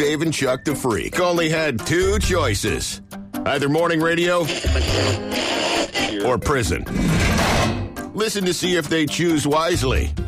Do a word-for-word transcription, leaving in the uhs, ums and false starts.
Dave and Chuck the Freak only had two choices. Either morning radio or prison. Listen to see if they choose wisely.